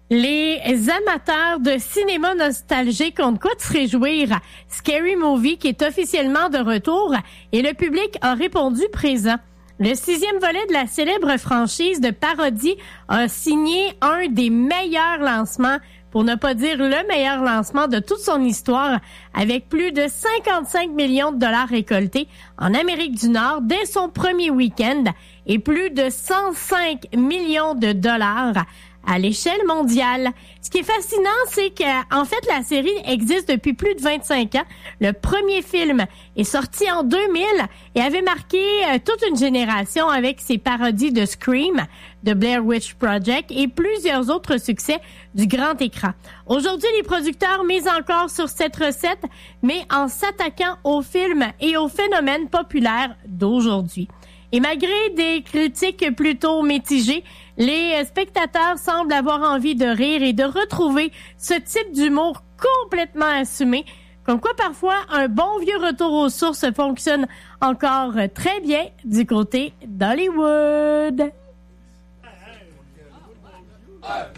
Les amateurs de cinéma nostalgique ont de quoi de se réjouir. Scary Movie qui est officiellement de retour et le public a répondu présent. Le 6e volet de la célèbre franchise de parodie a signé un des meilleurs lancements, pour ne pas dire le meilleur lancement de toute son histoire, avec plus de 55 millions de dollars récoltés en Amérique du Nord dès son premier week-end et plus de 105 millions de dollars à l'échelle mondiale. Ce qui est fascinant, c'est qu'en fait, la série existe depuis plus de 25 ans. Le premier film est sorti en 2000 et avait marqué toute une génération avec ses parodies de Scream, de Blair Witch Project et plusieurs autres succès du grand écran. Aujourd'hui, les producteurs misent encore sur cette recette, mais en s'attaquant aux films et aux phénomènes populaires d'aujourd'hui. Et malgré des critiques plutôt mitigées, les spectateurs semblent avoir envie de rire et de retrouver ce type d'humour complètement assumé. Comme quoi, parfois, un bon vieux retour aux sources fonctionne encore très bien du côté d'Hollywood.